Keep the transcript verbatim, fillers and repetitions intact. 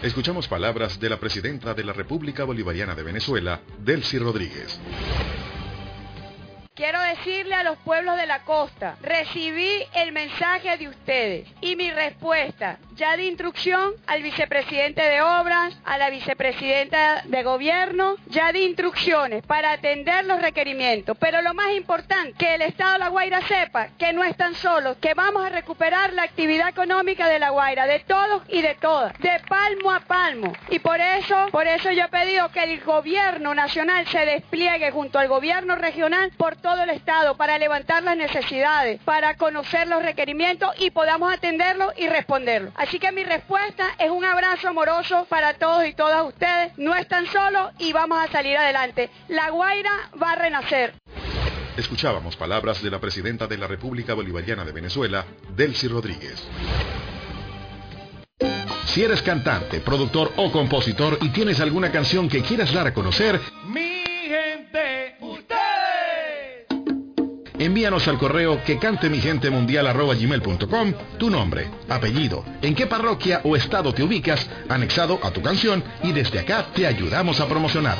Escuchamos palabras de la presidenta de la República Bolivariana de Venezuela, Delcy Rodríguez. Quiero decirle a los pueblos de la costa, recibí el mensaje de ustedes y mi respuesta, ya di instrucción al vicepresidente de Obras, a la vicepresidenta de Gobierno, ya di instrucciones para atender los requerimientos, pero lo más importante, que el Estado de La Guaira sepa que no están solos, que vamos a recuperar la actividad económica de La Guaira, de todos y de todas, de palmo a palmo, y por eso, por eso yo he pedido que el gobierno nacional se despliegue junto al gobierno regional por todo el Estado para levantar las necesidades, para conocer los requerimientos y podamos atenderlos y responderlos. Así que mi respuesta es un abrazo amoroso para todos y todas ustedes. No están solos y vamos a salir adelante. La Guaira va a renacer. Escuchábamos palabras de la presidenta de la República Bolivariana de Venezuela, Delcy Rodríguez. Si eres cantante, productor o compositor y tienes alguna canción que quieras dar a conocer, mi gente, ustedes. Envíanos al correo que cante mi gente mundial arroba gmail punto com tu nombre, apellido, en qué parroquia o estado te ubicas, anexado a tu canción, y desde acá te ayudamos a promocionar.